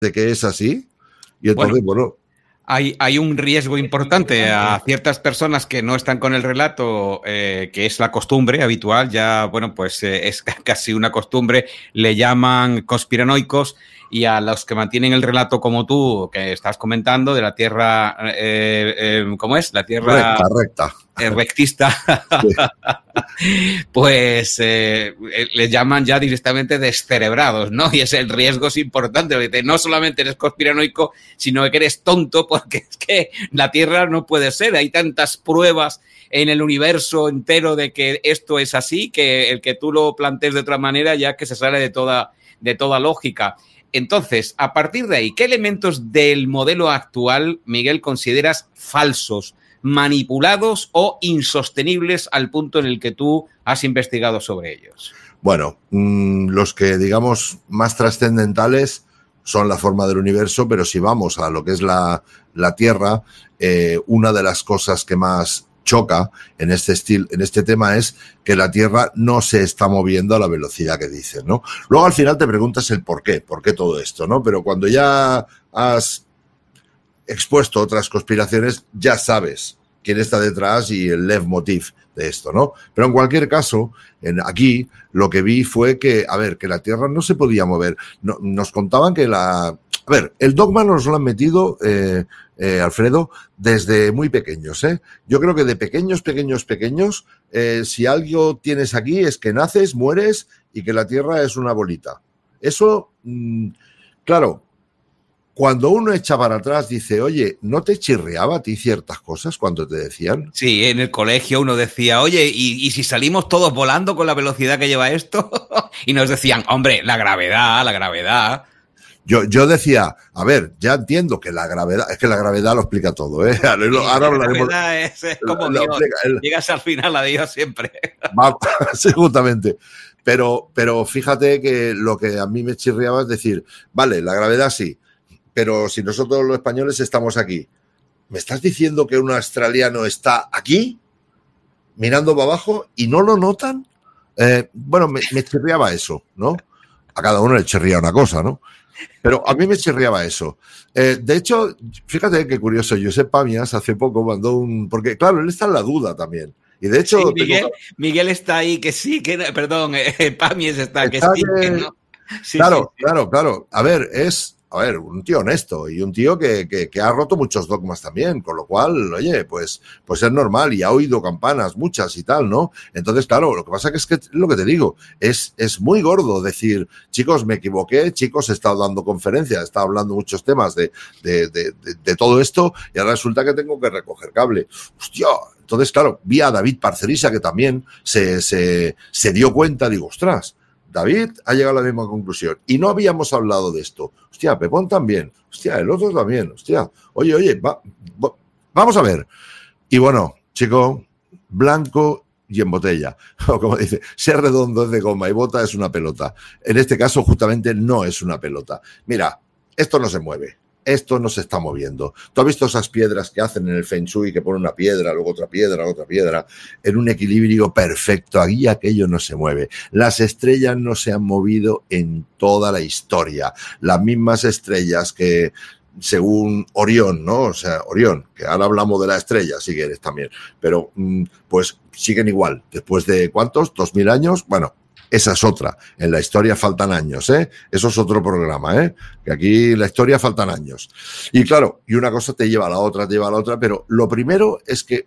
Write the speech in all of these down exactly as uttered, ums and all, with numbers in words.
de que es así. Y entonces, bueno... bueno Hay, hay un riesgo importante a ciertas personas que no están con el relato, eh, que es la costumbre habitual, ya, bueno, pues eh, es casi una costumbre, le llaman conspiranoicos, y a los que mantienen el relato como tú, que estás comentando, de la tierra, eh, eh, ¿cómo es? La tierra... Recta, recta. Eh, rectista, sí. Pues eh, les llaman ya directamente descerebrados, ¿no? Y ese el riesgo es importante, porque no solamente eres conspiranoico, sino que eres tonto, porque es que la Tierra no puede ser. Hay tantas pruebas en el universo entero de que esto es así, que el que tú lo plantees de otra manera ya que se sale de toda, de toda lógica. Entonces, a partir de ahí, ¿qué elementos del modelo actual, Miguel, consideras falsos, manipulados o insostenibles al punto en el que tú has investigado sobre ellos? Bueno, mmm, los que digamos más trascendentales son la forma del universo, pero si vamos a lo que es la, la Tierra, eh, una de las cosas que más choca en este estilo, en este tema es que la Tierra no se está moviendo a la velocidad que dicen, ¿no? Luego al final te preguntas el por qué, por qué todo esto, ¿no? Pero cuando ya has expuesto otras conspiraciones, ya sabes quién está detrás y el leitmotiv de esto, ¿no? Pero en cualquier caso, en, aquí lo que vi fue que, a ver, que la Tierra no se podía mover. No, nos contaban que la... A ver, el dogma nos lo han metido, eh, eh, Alfredo, desde muy pequeños, ¿eh? Yo creo que de pequeños, pequeños, pequeños, eh, si algo tienes aquí es que naces, mueres y que la Tierra es una bolita. Eso, mmm, claro... Cuando uno echa para atrás, dice, oye, ¿no te chirriaba a ti ciertas cosas cuando te decían? Sí, en el colegio uno decía, oye, ¿y, y si salimos todos volando con la velocidad que lleva esto? Y nos decían, hombre, la gravedad, la gravedad. Yo, yo decía, a ver, ya entiendo que la gravedad, es que la gravedad lo explica todo, ¿eh? Ahora, sí, ahora la gravedad es, es como Dios, explica, el, llegas al final a Dios siempre. Va, sí, justamente. Pero, pero fíjate que lo que a mí me chirriaba es decir, vale, la gravedad sí, pero si nosotros los españoles estamos aquí, ¿me estás diciendo que un australiano está aquí, mirando para abajo, y no lo notan? Eh, bueno, me, me chirriaba eso, ¿no? A cada uno le chirría una cosa, ¿no? Pero a mí me chirriaba eso. Eh, de hecho, fíjate qué curioso, Josep Pamias hace poco mandó un... Porque, claro, él está en la duda también. Y de hecho... Sí, Miguel, tengo... Miguel está ahí, que sí, que... Perdón, eh, Pamias está, está, que sí, que, que no. Sí, claro, sí, sí. claro, claro. A ver, es... A ver, un tío honesto y un tío que, que, que ha roto muchos dogmas también, con lo cual, oye, pues, pues es normal y ha oído campanas, muchas y tal, ¿no? Entonces, claro, lo que pasa que es que, lo que te digo, es, es muy gordo decir, chicos, me equivoqué, chicos, he estado dando conferencias, he estado hablando muchos temas de, de, de, de, de todo esto y ahora resulta que tengo que recoger cable. Hostia, entonces, claro, vi a David Parcerisa que también se, se, se dio cuenta, digo, ostras, David ha llegado a la misma conclusión y no habíamos hablado de esto. Hostia, Pepón también. Hostia, el otro también. Hostia, oye, oye, va, va, vamos a ver. Y bueno, chico, blanco y en botella. O como dice, ser redondo es de goma y bota es una pelota. En este caso, justamente, no es una pelota. Mira, esto no se mueve. Esto no se está moviendo. ¿Tú has visto esas piedras que hacen en el Feng Shui, que ponen una piedra, luego otra piedra, otra piedra, en un equilibrio perfecto? Aquí aquello no se mueve. Las estrellas no se han movido en toda la historia. Las mismas estrellas que, según Orión, ¿no? O sea, Orión, que ahora hablamos de la estrella, si quieres también, pero pues siguen igual. Después de, ¿cuántos? ¿Dos mil años? Bueno, esa es otra. En la historia faltan años, ¿eh? Eso es otro programa, ¿eh? Que aquí en la historia faltan años. Y claro, y una cosa te lleva a la otra, te lleva a la otra, pero lo primero es que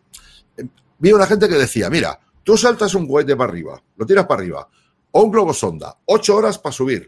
vi una gente que decía, mira, tú saltas un cohete para arriba, lo tiras para arriba, o un globo sonda, ocho horas para subir,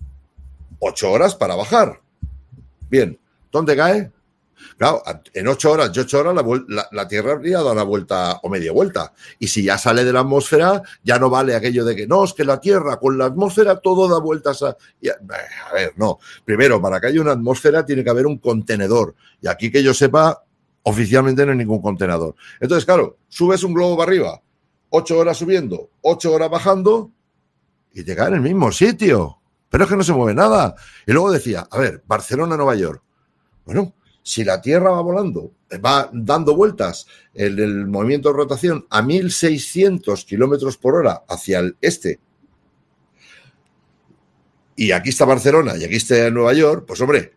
ocho horas para bajar. Bien, ¿dónde cae? Claro, en ocho horas y ocho horas la, la, la Tierra habría dado una vuelta o media vuelta. Y si ya sale de la atmósfera, ya no vale aquello de que no, es que la Tierra con la atmósfera todo da vueltas a... Y a, a ver, no. Primero, para que haya una atmósfera tiene que haber un contenedor. Y aquí que yo sepa, oficialmente no hay ningún contenedor. Entonces, claro, subes un globo para arriba, ocho horas subiendo, ocho horas bajando y te cae en el mismo sitio. Pero es que no se mueve nada. Y luego decía, a ver, Barcelona, Nueva York. Bueno, si la Tierra va volando, va dando vueltas en el movimiento de rotación a mil seiscientos kilómetros por hora hacia el este, y aquí está Barcelona y aquí está Nueva York, pues hombre,